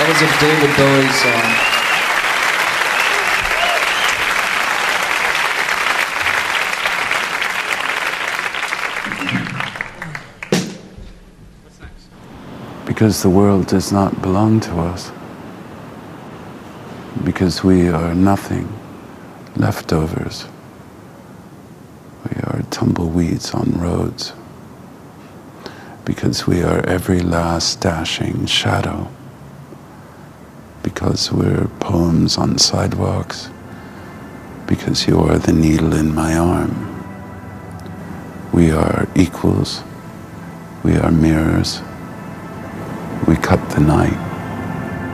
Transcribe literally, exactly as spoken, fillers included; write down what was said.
That was a David Bowie song. Because the world does not belong to us. Because we are nothing, leftovers. We are tumbleweeds on roads. Because we are every last dashing shadow. Because we're poems on sidewalks. Because you are the needle in my arm. We are equals. We are mirrors. We cut the night.